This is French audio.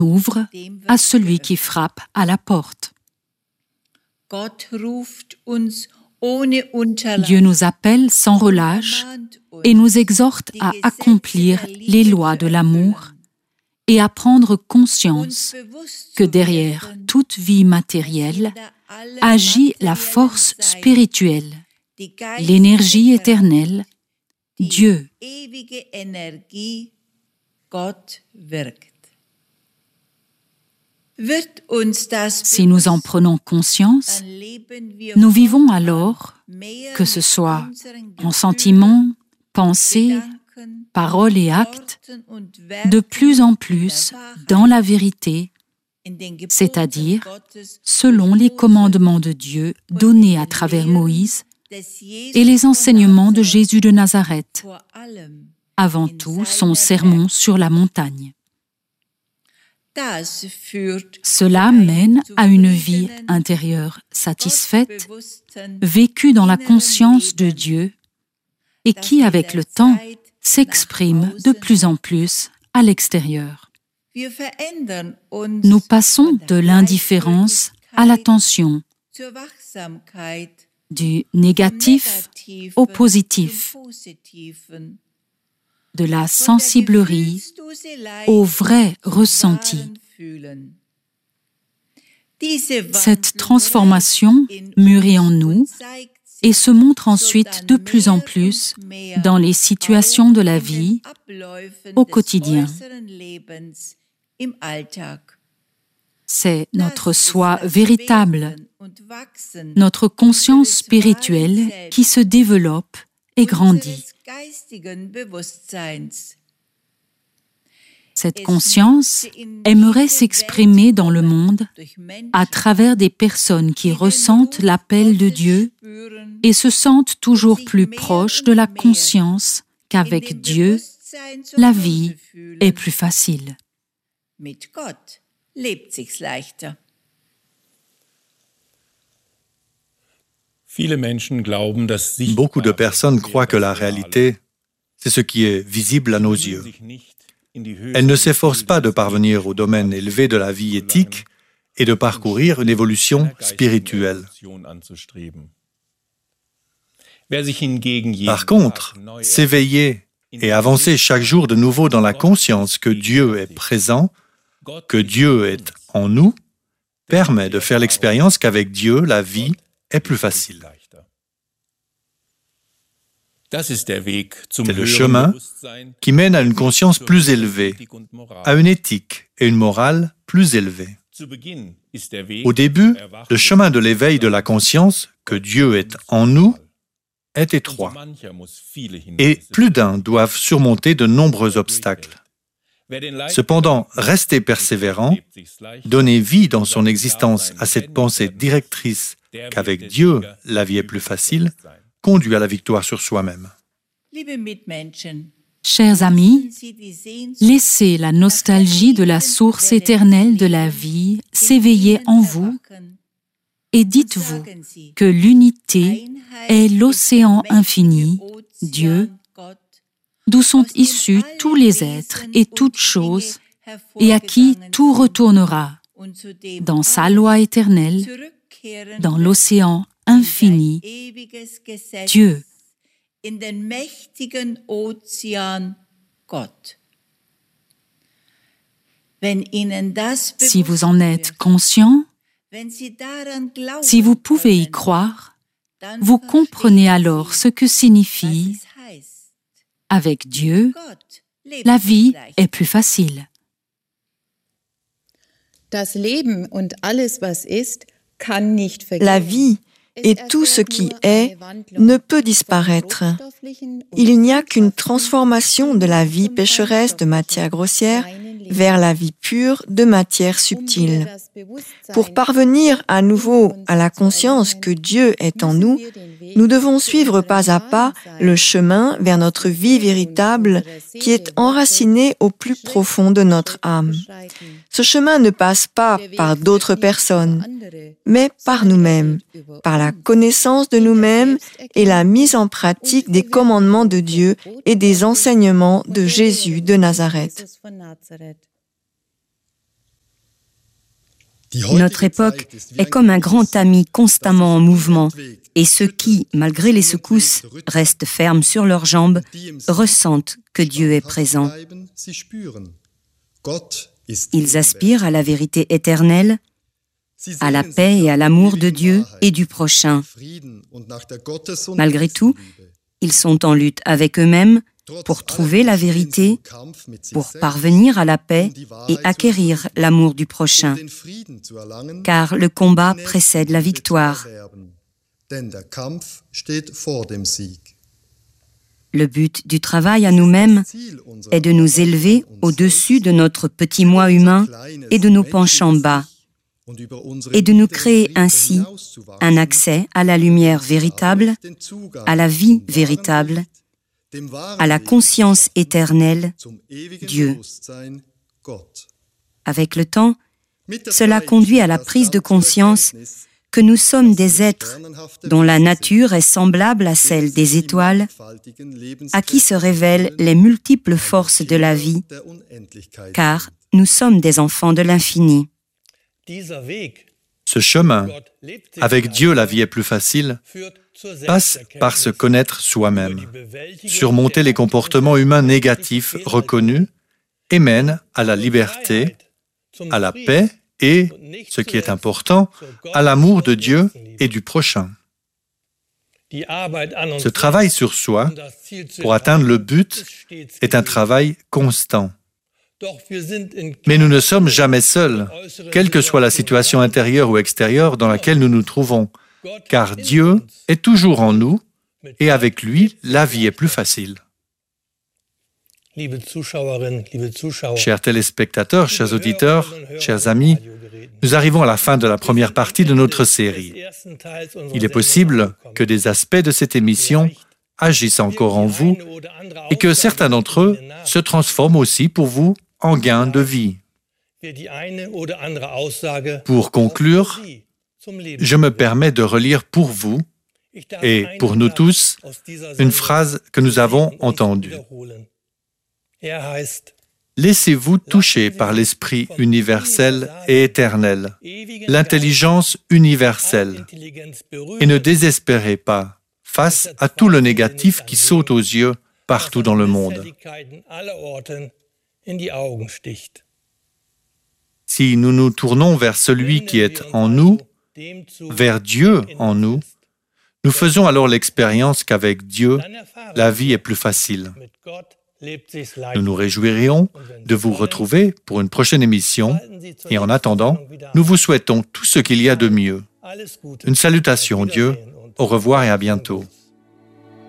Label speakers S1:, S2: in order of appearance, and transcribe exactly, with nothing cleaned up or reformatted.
S1: ouvre à celui qui frappe à la porte. Dieu nous appelle sans relâche et nous exhorte à accomplir les lois de l'amour et à prendre conscience que derrière toute vie matérielle agit la force spirituelle, l'énergie éternelle, Dieu. Si nous en prenons conscience, nous vivons alors, que ce soit en sentiments, pensées, paroles et actes, de plus en plus dans la vérité, c'est-à-dire selon les commandements de Dieu donnés à travers Moïse et les enseignements de Jésus de Nazareth, avant tout son sermon sur la montagne. Cela mène à une vie intérieure satisfaite, vécue dans la conscience de Dieu et qui, avec le temps, s'exprime de plus en plus à l'extérieur. Nous passons de l'indifférence à l'attention, du négatif au positif, de la sensiblerie au vrai ressenti. Cette transformation mûrit en nous et se montre ensuite de plus en plus dans les situations de la vie au quotidien. C'est notre soi véritable, notre conscience spirituelle qui se développe et grandit. Cette conscience aimerait s'exprimer dans le monde à travers des personnes qui ressentent l'appel de Dieu et se sentent toujours plus proches de la conscience qu'avec Dieu, la vie est plus facile.
S2: Beaucoup de personnes croient que la réalité, c'est ce qui est visible à nos yeux. Elles ne s'efforcent pas de parvenir au domaine élevé de la vie éthique et de parcourir une évolution spirituelle. Par contre, s'éveiller et avancer chaque jour de nouveau dans la conscience que Dieu est présent, que Dieu est en nous, permet de faire l'expérience qu'avec Dieu, la vie est plus facile. C'est le chemin qui mène à une conscience plus élevée, à une éthique et une morale plus élevées. Au début, le chemin de l'éveil de la conscience, que Dieu est en nous, est étroit, et plus d'un doivent surmonter de nombreux obstacles. Cependant, rester persévérant, donner vie dans son existence à cette pensée directrice qu'avec Dieu, la vie est plus facile, conduit à la victoire sur soi-même.
S1: Chers amis, laissez la nostalgie de la source éternelle de la vie s'éveiller en vous et dites-vous que l'unité est l'océan infini, Dieu, d'où sont issus tous les êtres et toutes choses et à qui tout retournera dans sa loi éternelle, dans l'océan infini, Dieu. Si vous en êtes conscient, si vous pouvez y croire, vous comprenez alors ce que signifie « avec Dieu, la vie est plus facile ».
S3: La vie et tout ce qui est ne peut disparaître. Il n'y a qu'une transformation de la vie pécheresse de matière grossière vers la vie pure de matière subtile. Pour parvenir à nouveau à la conscience que Dieu est en nous, nous devons suivre pas à pas le chemin vers notre vie véritable qui est enracinée au plus profond de notre âme. Ce chemin ne passe pas par d'autres personnes, mais par nous-mêmes, par la connaissance de nous-mêmes et la mise en pratique des commandements de Dieu et des enseignements de Jésus de Nazareth.
S4: Notre époque est comme un grand ami constamment en mouvement, et ceux qui, malgré les secousses, restent fermes sur leurs jambes, ressentent que Dieu est présent. Ils aspirent à la vérité éternelle, à la paix et à l'amour de Dieu et du prochain. Malgré tout, ils sont en lutte avec eux-mêmes pour trouver la vérité, pour parvenir à la paix et acquérir l'amour du prochain. Car le combat précède la victoire. Le but du travail à nous-mêmes est de nous élever au-dessus de notre petit moi humain et de nos penchants bas, et de nous créer ainsi un accès à la lumière véritable, à la vie véritable, à la conscience éternelle, Dieu. Avec le temps, cela conduit à la prise de conscience que nous sommes des êtres dont la nature est semblable à celle des étoiles, à qui se révèlent les multiples forces de la vie, car nous sommes des enfants de l'infini.
S2: Ce chemin, avec Dieu la vie est plus facile, passe par se connaître soi-même, surmonter les comportements humains négatifs reconnus et mène à la liberté, à la paix et, ce qui est important, à l'amour de Dieu et du prochain. Ce travail sur soi, pour atteindre le but, est un travail constant. Mais nous ne sommes jamais seuls, quelle que soit la situation intérieure ou extérieure dans laquelle nous nous trouvons, car Dieu est toujours en nous et avec lui, la vie est plus facile. Chers téléspectateurs, chers auditeurs, chers amis, nous arrivons à la fin de la première partie de notre série. Il est possible que des aspects de cette émission agissent encore en vous et que certains d'entre eux se transforment aussi pour vous en gain de vie. Pour conclure, je me permets de relire pour vous et pour nous tous une phrase que nous avons entendue. Laissez-vous toucher par l'esprit universel et éternel, l'intelligence universelle, et ne désespérez pas face à tout le négatif qui saute aux yeux partout dans le monde. Si nous nous tournons vers celui qui est en nous, vers Dieu en nous, nous faisons alors l'expérience qu'avec Dieu, la vie est plus facile. Nous nous réjouirions de vous retrouver pour une prochaine émission et en attendant, nous vous souhaitons tout ce qu'il y a de mieux. Une salutation, Dieu, au revoir et à bientôt.